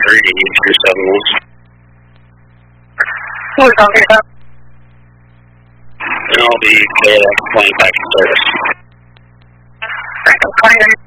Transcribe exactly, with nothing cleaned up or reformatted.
three two seven one. Who is on here? And I'll be clear that plane back in service. I'm calling